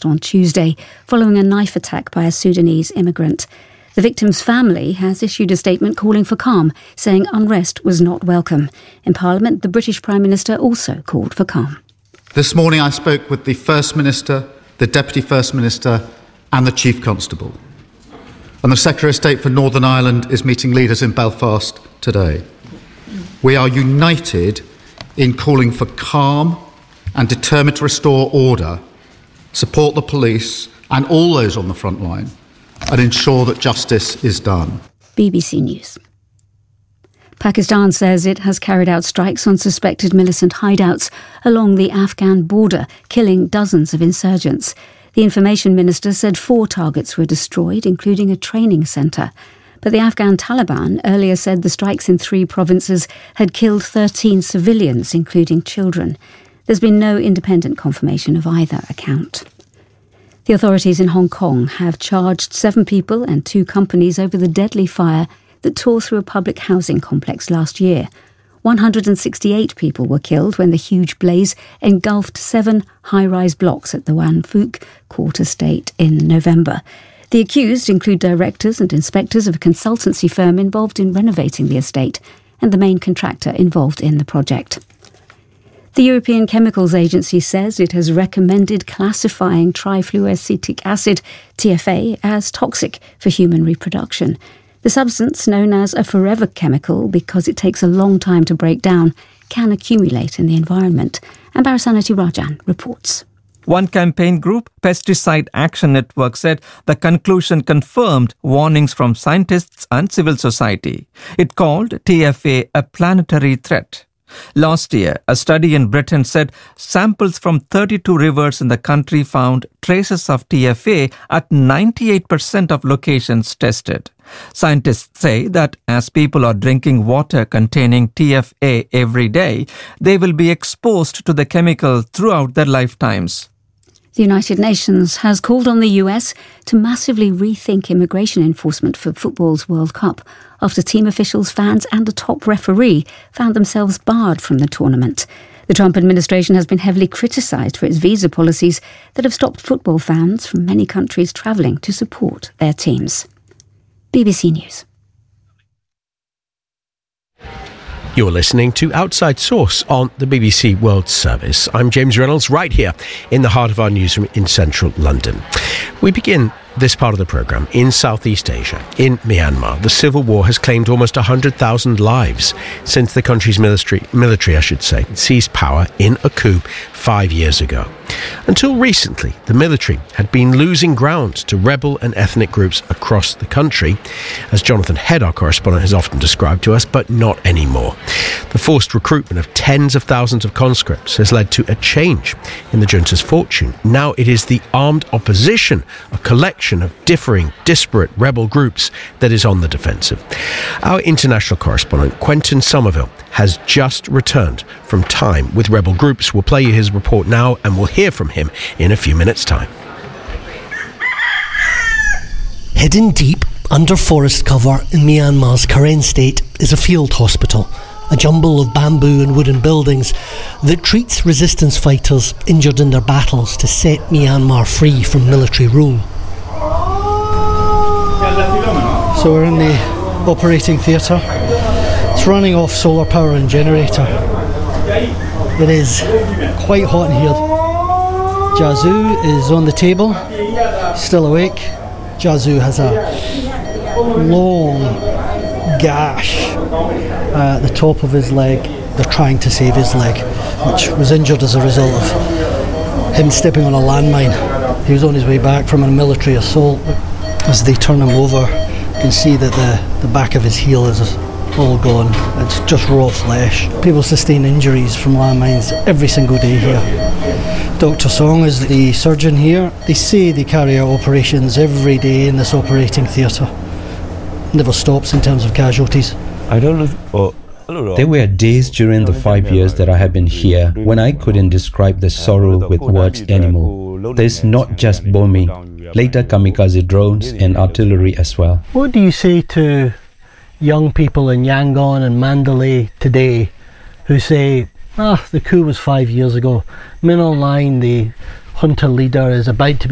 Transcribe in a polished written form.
Belfast on Tuesday, following a knife attack by a Sudanese immigrant. The victim's family has issued a statement calling for calm, saying unrest was not welcome. In Parliament, the British Prime Minister also called for calm. This morning I spoke with the First Minister, the Deputy First Minister and the Chief Constable. And the Secretary of State for Northern Ireland is meeting leaders in Belfast today. We are united in calling for calm and determined to restore order, support the police and all those on the front line, and ensure that justice is done. BBC News. Pakistan says it has carried out strikes on suspected militant hideouts along the Afghan border, killing dozens of insurgents. The Information Minister said 4 targets were destroyed, including a training centre. But the Afghan Taliban earlier said the strikes in 3 provinces had killed 13 civilians, including children. There's been no independent confirmation of either account. The authorities in Hong Kong have charged 7 people and 2 companies over the deadly fire that tore through a public housing complex last year. 168 people were killed when the huge blaze engulfed 7 high-rise blocks at the Wan Phuc Court Estate in November. The accused include directors and inspectors of a consultancy firm involved in renovating the estate and the main contractor involved in the project. The European Chemicals Agency says it has recommended classifying trifluoroacetic acid, TFA, as toxic for human reproduction. The substance, known as a forever chemical because it takes a long time to break down, can accumulate in the environment. And Barasanati Rajan reports. One campaign group, Pesticide Action Network, said the conclusion confirmed warnings from scientists and civil society. It called TFA a planetary threat. Last year, a study in Britain said samples from 32 rivers in the country found traces of TFA at 98% of locations tested. Scientists say that as people are drinking water containing TFA every day, they will be exposed to the chemical throughout their lifetimes. The United Nations has called on the US to massively rethink immigration enforcement for football's World Cup after team officials, fans and a top referee found themselves barred from the tournament. The Trump administration has been heavily criticised for its visa policies that have stopped football fans from many countries travelling to support their teams. BBC News. You're listening to Outside Source on the BBC World Service. I'm James Reynolds, right here in the heart of our newsroom in central London. We begin this part of the programme in Southeast Asia, in Myanmar. The civil war has claimed almost 100,000 lives since the country's military, seized power in a coup 5 years ago. Until recently, the military had been losing ground to rebel and ethnic groups across the country, as Jonathan Head, our correspondent, has often described to us, but not anymore. The forced recruitment of tens of thousands of conscripts has led to a change in the junta's fortune. Now it is the armed opposition, a collection of differing, disparate rebel groups, that is on the defensive. Our international correspondent, Quentin Somerville, has just returned from time with rebel groups. We'll play you his report now and we'll hear from him in a few minutes' time. Hidden deep under forest cover in Myanmar's Karen state is a field hospital, a jumble of bamboo and wooden buildings that treats resistance fighters injured in their battles to set Myanmar free from military rule. So we're in the operating theatre. It's running off solar power and generator. It is quite hot in here. Jazu is on the table, still awake. Jazu has a long gash at the top of his leg. They're trying to save his leg, which was injured as a result of him stepping on a landmine. He was on his way back from a military assault. As they turn him over, you can see that the back of his heel is all gone. It's just raw flesh. People sustain injuries from landmines every single day here. Dr. Song is the surgeon here. They say they carry out operations every day in this operating theatre. Never stops in terms of casualties. There were days during the 5 years that I have been here when I couldn't describe the sorrow with words anymore. There's not just bombing, later kamikaze drones and artillery as well. What do you say to young people in Yangon and Mandalay today who say, the coup was 5 years ago. Min Aung Hlaing, the junta leader, is about to be